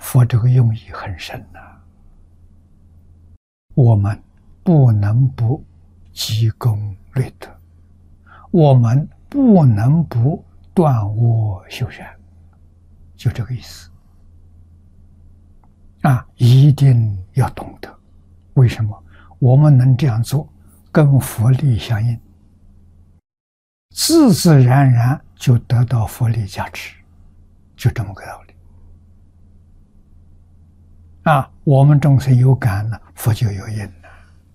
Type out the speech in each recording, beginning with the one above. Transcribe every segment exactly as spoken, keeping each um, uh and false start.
佛这个用意很深呐、啊，我们不能不积功累德，我们不能不断恶修善，就这个意思啊！一定要懂得，为什么我们能这样做，跟佛力相应，自自然然就得到佛力加持，就这么个道理啊！我们众生有感了，佛就有应了。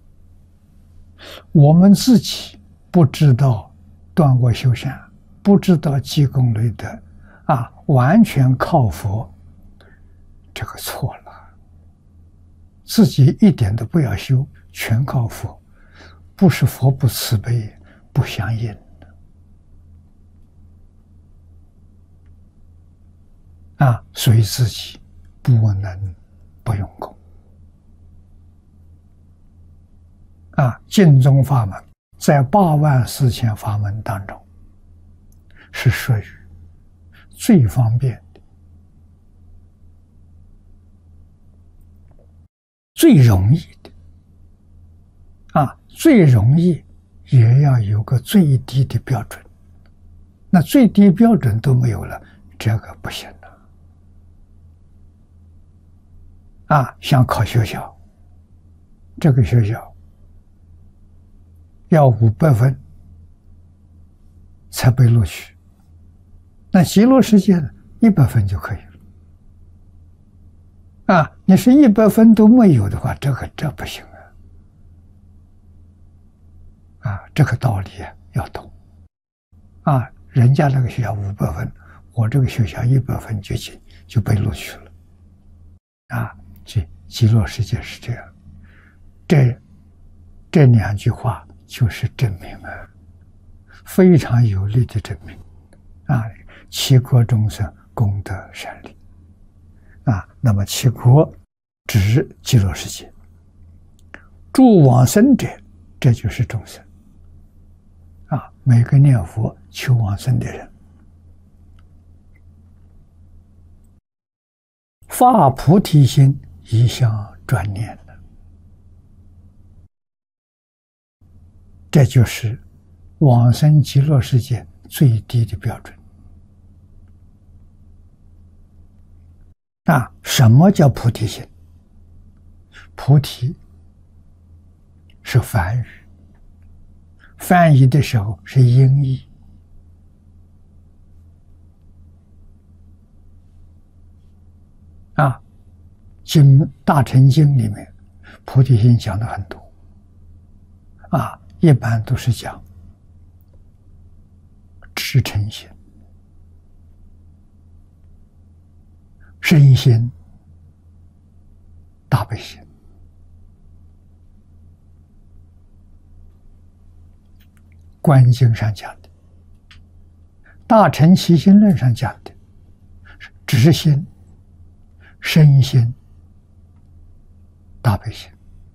我们自己不知道断恶修善，不知道积功累德啊，完全靠佛，这个错了。自己一点都不要修，全靠佛，不是佛不慈悲，不相应啊，所以自己不能不用功啊。净宗法门在八万四千法门当中，是属于最方便的、最容易的啊，最容易也要有个最低的标准。那最低标准都没有了，这个不行了啊！像考学校，这个学校要五百分才被录取，那极乐世界一百分就可以了啊！你是一百分都没有的话，这个这不行啊！啊，这个道理要懂啊！人家那个学校五百分，我这个学校一百分就进就被录取了啊！这极乐世界是这样，这这两句话就是证明啊，非常有力的证明啊！七国众生功德善利啊，那么七国指极乐世界，诸往生者，这就是众生啊，每个念佛求往生的人，发菩提心，一向专念的，这就是往生极乐世界最低的标准啊！什么叫菩提心？菩提是梵语，翻译的时候是音译啊。经大乘经里面菩提心讲的很多啊，一般都是讲至诚心、身心、大悲心。观经上讲的，大乘起心论上讲的是直心、身心、大悲心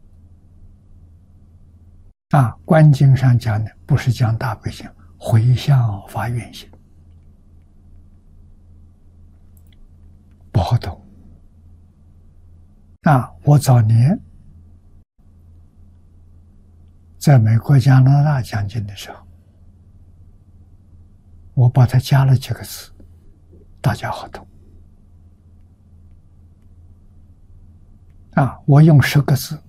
啊。观经上讲的不是讲大悲心，回向发愿心，不好懂啊。我早年在美国加拿大讲经的时候，我把它加了几个字，大家好懂啊。我用十个字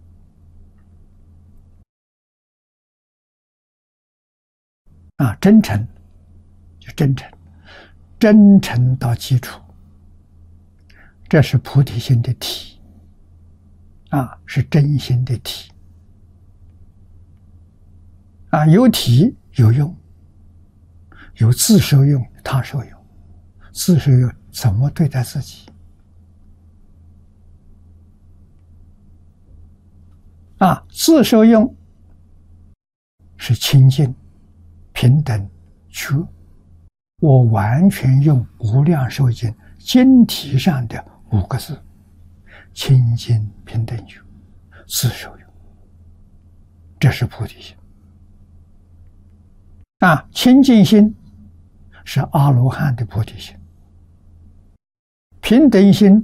啊，真诚就真诚，真诚到基础，这是菩提心的体啊，是真心的体啊。有体有用，有自受用他受用。自受用怎么对待自己啊？自受用是清净平等觉，我完全用无量寿经经题上的五个字：清净平等觉，自受用，这是菩提心啊。清净心是阿罗汉的菩提心，平等心